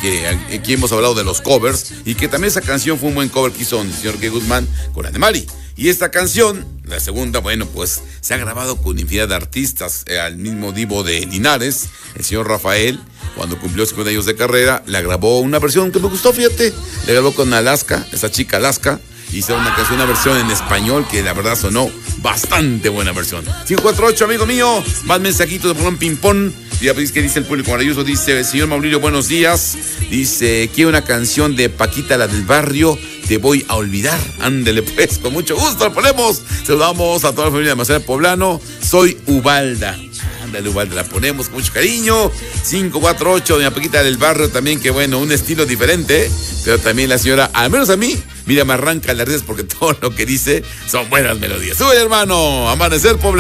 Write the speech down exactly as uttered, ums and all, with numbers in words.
que aquí hemos hablado de los covers y que también esa canción fue un buen cover que hizo el señor G. Guzmán con Ademari. Y esta canción, la segunda, bueno, pues se ha grabado con infinidad de artistas, eh, al mismo Divo de Linares, el señor Rafael, cuando cumplió cincuenta años de carrera, la grabó una versión que me gustó, fíjate, le grabó con Alaska, esa chica Alaska, hizo una canción, una versión en español que la verdad sonó bastante buena versión. cinco cuatro ocho, amigo mío, más mensajitos de programa Ping-Pong. Ya veis que dice el público maravilloso, dice, señor Mauricio, buenos días. Dice, quiero una canción de Paquita, la del barrio, te voy a olvidar. Ándele pues, con mucho gusto la ponemos. Saludamos a toda la familia de Mazatlán Poblano. Soy Ubalda. Ándale, Ubalda, la ponemos con mucho cariño. cinco cuatro ocho, doña Paquita del barrio también, que bueno, un estilo diferente. Pero también la señora, al menos a mí, mira, me arranca las risas porque todo lo que dice son buenas melodías. Sube, hermano, Amanecer Poblano.